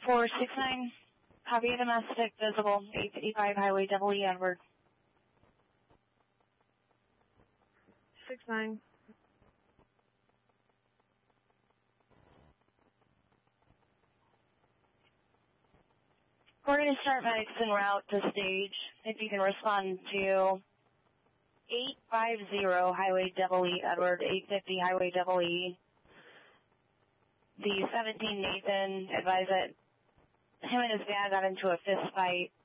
469, copy domestic, visible, 855 Highway Double E, Edward. 69. We're going to start medics en route to stage. If you can respond to 850 Highway Double E, Edward, 850 Highway Double E. The 17 Nathan advised that him and his dad got into a fist fight